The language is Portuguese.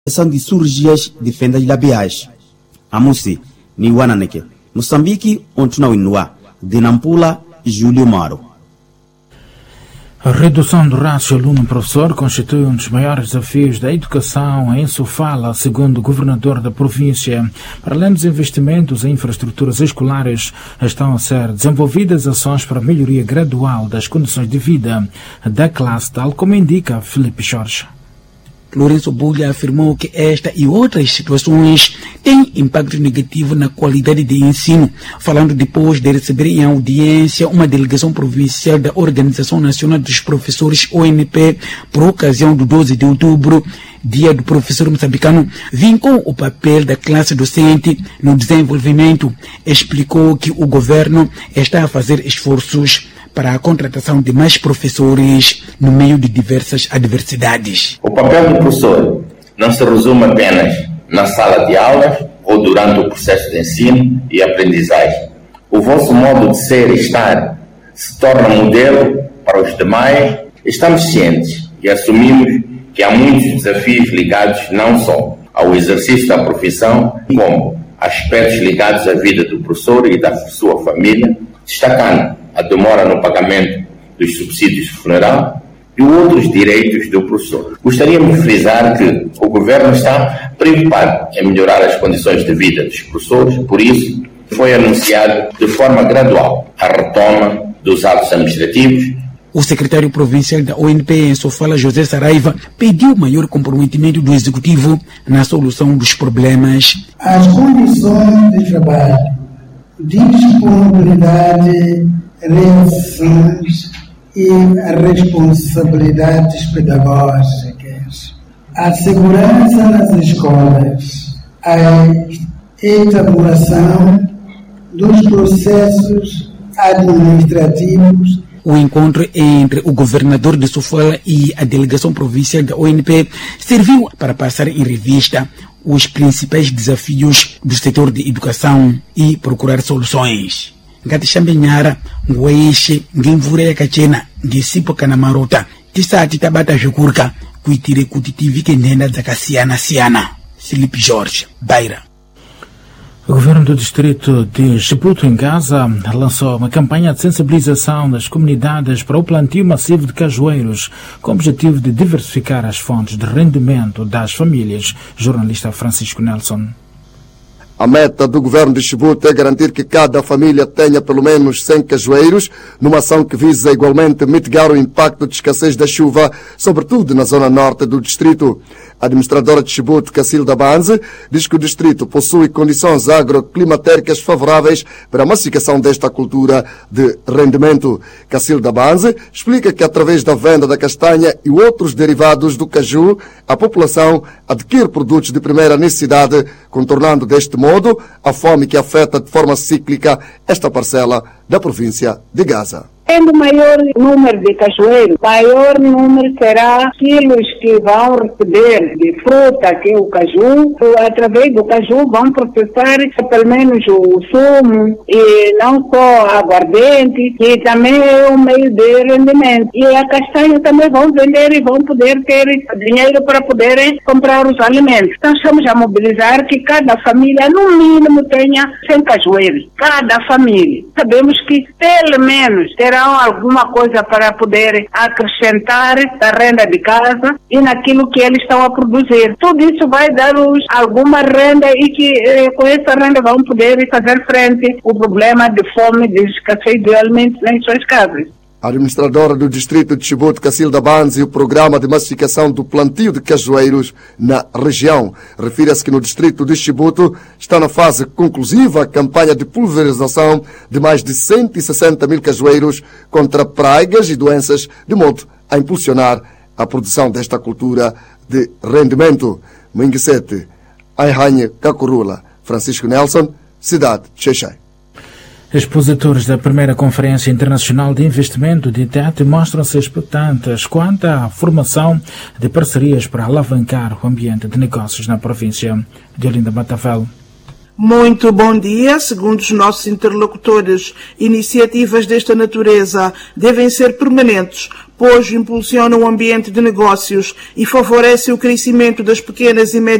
são de surgias de fendas labiais. Amusi, ni Wananeke, Moçambique, Ontunauinua, de Nampula, Júlio Maro. A redução do rácio aluno-professor constitui um dos maiores desafios da educação em Sofala, segundo o governador da província. Para além dos investimentos em infraestruturas escolares, estão a ser desenvolvidas ações para a melhoria gradual das condições de vida da classe, tal como indica Felipe Jorge. Lourenço Bulha afirmou que esta e outras situações têm impacto negativo na qualidade de ensino, falando depois de receber em audiência uma delegação provincial da Organização Nacional dos Professores, ONP, por ocasião do 12 de outubro, Dia do Professor Moçambicano, vincou o papel da classe docente no desenvolvimento. Explicou que o governo está a fazer esforços para a contratação de mais professores no meio de diversas adversidades. O papel do professor não se resume apenas na sala de aulas ou durante o processo de ensino e aprendizagem. O vosso modo de ser e estar se torna modelo para os demais. Estamos cientes e assumimos que há muitos desafios ligados não só ao exercício da profissão, como aspectos ligados à vida do professor e da sua família, destacando a demora no pagamento dos subsídios de funeral e outros direitos do professor. Gostaríamos de frisar que o governo está preocupado em melhorar as condições de vida dos professores, por isso foi anunciado de forma gradual a retoma dos atos administrativos. O secretário provincial da ONP em Sofala, José Saraiva, pediu maior comprometimento do executivo na solução dos problemas. As condições de trabalho, disponibilidade, reações e responsabilidades pedagógicas, a segurança nas escolas, a elaboração dos processos administrativos. O encontro entre o governador de Sofala e a delegação provincial da ONP serviu para passar em revista os principais desafios do setor de educação e procurar soluções. Gatishambenyara, Ngweixe, Ngimvure Kachena, Ngisipo Kanamarota, Tisati Tabata Jukurka, Kuitire Kutitivi Kendenda Zakasiana Siana. Felipe Jorge, Baira. O governo do distrito de Chiputo, em Gaza, lançou uma campanha de sensibilização das comunidades para o plantio massivo de cajueiros, com o objetivo de diversificar as fontes de rendimento das famílias. Jornalista Francisco Nelson. A meta do governo de Chiputo é garantir que cada família tenha pelo menos 100 cajueiros, numa ação que visa igualmente mitigar o impacto de escassez da chuva, sobretudo na zona norte do distrito. A administradora de Chiputo, Cacilda Banze, diz que o distrito possui condições agroclimatéricas favoráveis para a massificação desta cultura de rendimento. Cacilda Banze explica que através da venda da castanha e outros derivados do caju, a população adquire produtos de primeira necessidade, contornando deste modo a fome que afeta de forma cíclica esta parcela da província de Gaza. Tendo maior número de cajueiros, maior número será quilos que vão receber de fruta, que é o caju. Através do caju vão processar pelo menos o sumo e não só a aguardente, que também é um meio de rendimento. E a castanha também vão vender e vão poder ter dinheiro para poderem comprar os alimentos. Então estamos a mobilizar que cada família, no mínimo, tenha 100 cajueiros. Cada família. Sabemos que pelo menos terá alguma coisa para poder acrescentar da renda de casa e naquilo que eles estão a produzir. Tudo isso vai dar-nos alguma renda e que com essa renda vão poder fazer frente ao problema de fome, de escassez de alimentos em suas casas. A administradora do distrito de Chiputo, Cacilda Banze, e o programa de massificação do plantio de cajueiros na região. Refira-se que no distrito de Chiputo está na fase conclusiva a campanha de pulverização de mais de 160 mil cajueiros contra pragas e doenças, de modo a impulsionar a produção desta cultura de rendimento. Minguisete, Aihanhe, Kakurula, Francisco Nelson, Cidade de Xexai. Expositores da primeira Conferência Internacional de Investimento de ITET mostram-se expectantes quanto à formação de parcerias para alavancar o ambiente de negócios na província de Olinda Matavel. Muito bom dia. Segundo os nossos interlocutores, iniciativas desta natureza devem ser permanentes, pois impulsionam o ambiente de negócios e favorecem o crescimento das pequenas e médias